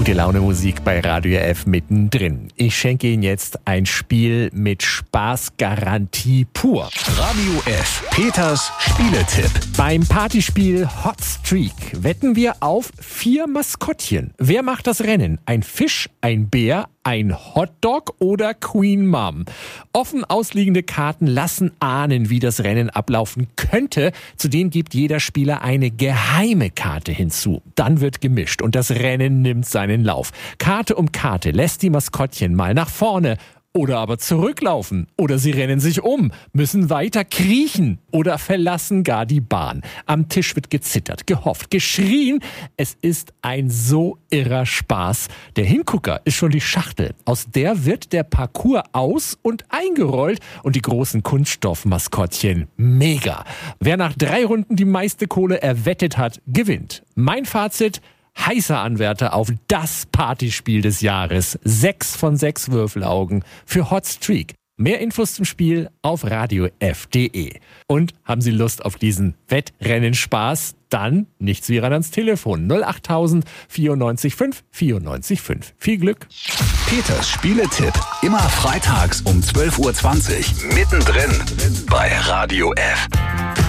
Gute Laune Musik bei Radio F mittendrin. Ich schenke Ihnen jetzt ein Spiel mit Spaßgarantie pur. Radio F. Peters Spieletipp. Beim Partyspiel Hot Streak wetten wir auf 4 Maskottchen. Wer macht das Rennen? Ein Fisch, ein Bär, ein Hotdog oder Queen Mom? Offen ausliegende Karten lassen ahnen, wie das Rennen ablaufen könnte. Zudem gibt jeder Spieler eine geheime Karte hinzu. Dann wird gemischt und das Rennen nimmt seinen Lauf. Karte um Karte lässt die Maskottchen mal nach vorne oder aber zurücklaufen. Oder sie rennen sich um, müssen weiter kriechen oder verlassen gar die Bahn. Am Tisch wird gezittert, gehofft, geschrien. Es ist ein so irrer Spaß. Der Hingucker ist schon die Schachtel. Aus der wird der Parcours aus- und eingerollt und die großen Kunststoffmaskottchen mega. Wer nach 3 Runden die meiste Kohle erwettet hat, gewinnt. Mein Fazit: heißer Anwärter auf das Partyspiel des Jahres. 6 von 6 Würfelaugen für Hot Streak. Mehr Infos zum Spiel auf radiof.de. Und haben Sie Lust auf diesen Wettrennen-Spaß? Dann nichts wie ran ans Telefon. 08000 94 5 94 5. Viel Glück. Peters Spieletipp. Immer freitags um 12:20 Uhr. Mittendrin bei Radio F.